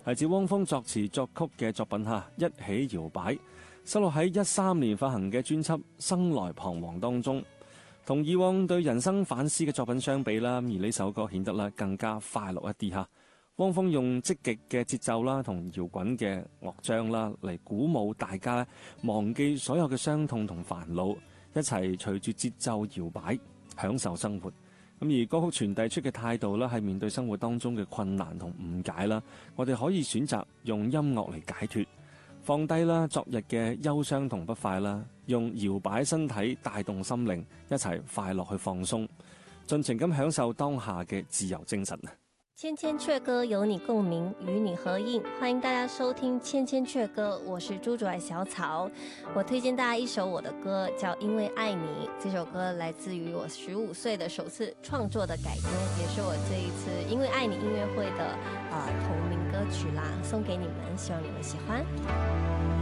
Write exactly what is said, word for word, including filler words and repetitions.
係自汪峰作詞作曲嘅作品嚇，一起搖擺，收錄喺一三年發行嘅專輯《生來彷徨》當中。同以往對人生反思嘅作品相比啦，而呢首歌顯得咧更加快樂一啲嚇。汪峰用積極嘅節奏啦，同搖滾嘅樂章啦，嚟鼓舞大家忘記所有嘅傷痛同煩惱，一齊隨住節奏搖擺，享受生活。咁而歌曲傳遞出嘅態度啦，係面對生活當中嘅困難同誤解啦，我哋可以選擇用音樂嚟解脫，放低啦昨日嘅憂傷同不快啦，用搖擺身體帶動心靈，一齊快樂去放鬆，盡情咁享受當下嘅自由精神啊！ 千千闕歌有你共鳴，與你合映，歡迎大家收聽千千闕歌，我是朱主愛小草。我推薦大家一首我的歌，叫《因為愛你》。這首歌來自於我十五歲的首次創作的改編，也是我這一次《因為愛你》音樂會的、呃、同名歌曲啦，送給你們，希望你們喜歡。